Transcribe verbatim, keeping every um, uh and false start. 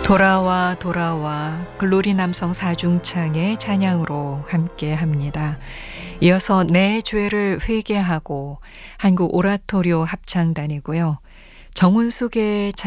돌아와 돌아와 글로리 남성 사중창의 찬양으로 함께합니다. 이어서 내 죄를 회개하고 한국 오라토리오 합창단이고요. 정운숙의